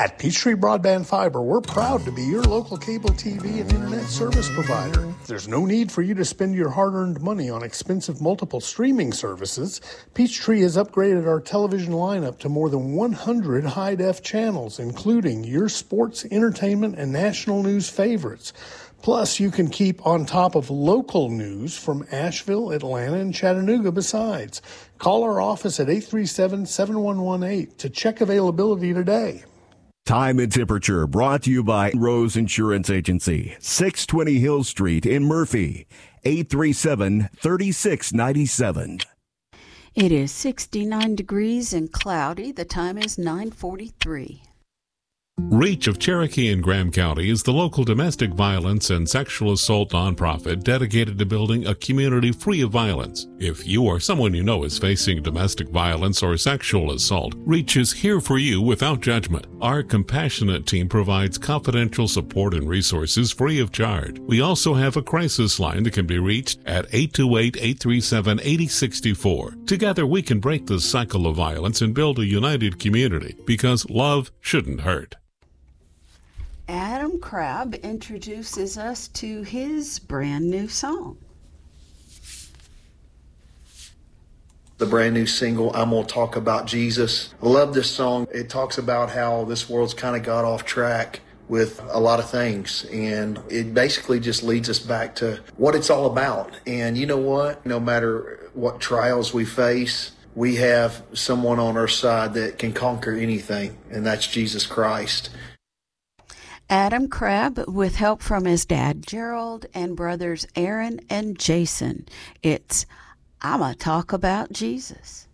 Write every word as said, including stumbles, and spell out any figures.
At Peachtree Broadband Fiber, we're proud to be your local cable T V and internet service provider. There's no need for you to spend your hard-earned money on expensive multiple streaming services. Peachtree has upgraded our television lineup to more than one hundred high-def channels, including your sports, entertainment, and national news favorites. Plus, you can keep on top of local news from Asheville, Atlanta, and Chattanooga besides. Call our office at eight three seven, seven one one eight to check availability today. Time and temperature brought to you by Rose Insurance Agency, six twenty Hill Street in Murphy, eight three seven, three six nine seven. It is sixty-nine degrees and cloudy. The time is nine forty-three. Reach of Cherokee and Graham County is the local domestic violence and sexual assault nonprofit dedicated to building a community free of violence. If you or someone you know is facing domestic violence or sexual assault, Reach is here for you without judgment. Our compassionate team provides confidential support and resources free of charge. We also have a crisis line that can be reached at eight two eight, eight three seven, eight zero six four. Together we can break the cycle of violence and build a united community, because love shouldn't hurt. Adam Crabb introduces us to his brand new song. The brand new single, I'm Gonna Talk About Jesus. I love this song. It talks about how this world's kind of got off track with a lot of things, and it basically just leads us back to what it's all about. And you know what? No matter what trials we face, we have someone on our side that can conquer anything, and that's Jesus Christ. Adam Crabb, with help from his dad Gerald and brothers Aaron and Jason. It's I'ma Talk About Jesus.